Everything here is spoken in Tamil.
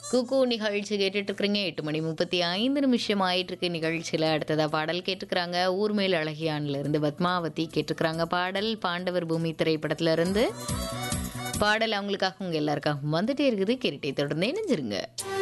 குக்கு நிகழ்ச்சி கேட்டுட்டு இருக்கிறீங்க. 8:35 ஆயிட்டு இருக்கு. நிகழ்ச்சியில் அடுத்ததா பாடல் கேட்டுக்கிறாங்க. ஊர்மேல் அழகியான்ல இருந்து பத்மாவதி கேட்டுக்கிறாங்க. பாடல் பாண்டவர் பூமி திரைப்படத்துல இருந்து பாடல் அவங்களுக்காக உங்க எல்லாருக்காகவும் வந்துட்டே இருக்குது. கேட்டுட்டே தொடர்ந்து இணைஞ்சிருங்க.